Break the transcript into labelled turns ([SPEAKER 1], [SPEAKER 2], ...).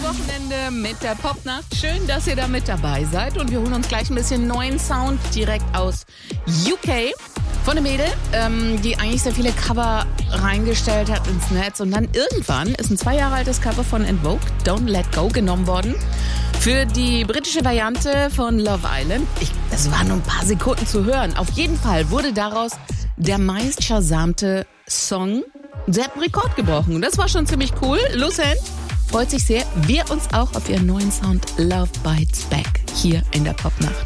[SPEAKER 1] Wochenende mit der Popnacht. Schön, dass ihr da mit dabei seid. Und wir holen uns gleich ein bisschen neuen Sound direkt aus UK. Von einer Mädel, die eigentlich sehr viele Cover reingestellt hat ins Netz. Und dann irgendwann ist ein 2 Jahre altes Cover von En Vogue, Don't Let Go, genommen worden. Für die britische Variante von Love Island. Das waren nur ein paar Sekunden zu hören. Auf jeden Fall wurde daraus der meist shazzamte Song. Sie hat einen Rekord gebrochen. Und das war schon ziemlich cool. Lucent freut sich sehr. Wir uns auch auf ihren neuen Sound Love Bites Back hier in der Popnacht.